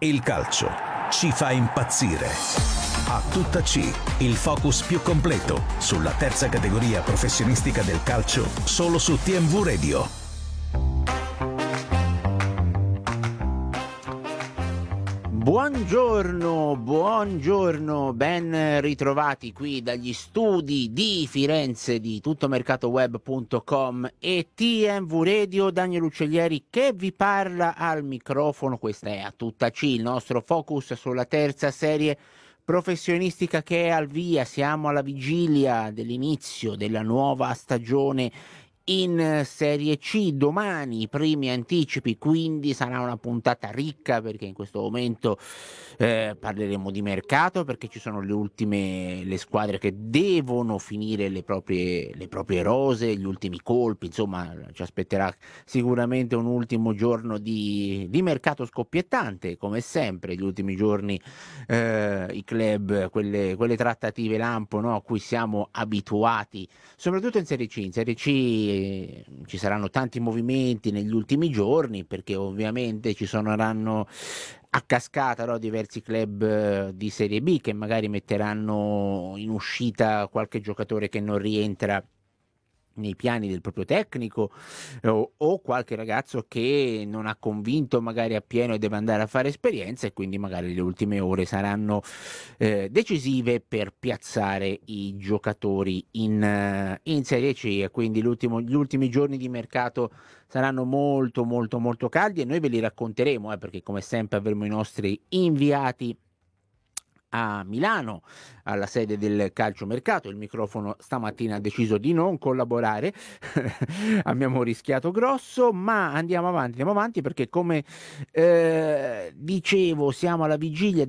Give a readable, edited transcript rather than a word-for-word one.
Il calcio ci fa impazzire. A tutta C, il focus più completo sulla terza categoria professionistica del calcio, solo su TMV Radio. Buongiorno, ben ritrovati qui dagli studi di Firenze di tuttomercatoweb.com e TMV Radio. Daniel Uccellieri che vi parla al microfono. Questa è A Tutta C, il nostro focus sulla terza serie professionistica che è al via. Siamo alla vigilia dell'inizio della nuova stagione in Serie C. Domani i primi anticipi, quindi sarà una puntata ricca, perché in questo momento parleremo di mercato, perché ci sono le squadre che devono finire le proprie rose, gli ultimi colpi. Insomma, ci aspetterà sicuramente un ultimo giorno di mercato scoppiettante, come sempre gli ultimi giorni. I club, quelle trattative lampo, no, a cui siamo abituati, soprattutto in Serie C. In Serie C ci saranno tanti movimenti negli ultimi giorni, perché ovviamente ci saranno a cascata, no, diversi club di Serie B che magari metteranno in uscita qualche giocatore che non rientra nei piani del proprio tecnico, o qualche ragazzo che non ha convinto magari appieno e deve andare a fare esperienza, e quindi magari le ultime ore saranno decisive per piazzare i giocatori in Serie C. E quindi gli ultimi giorni di mercato saranno molto molto molto caldi, e noi ve li racconteremo, perché come sempre avremo i nostri inviati a Milano, alla sede del calciomercato. Il microfono stamattina ha deciso di non collaborare, abbiamo rischiato grosso, ma andiamo avanti, perché come dicevo, siamo alla vigilia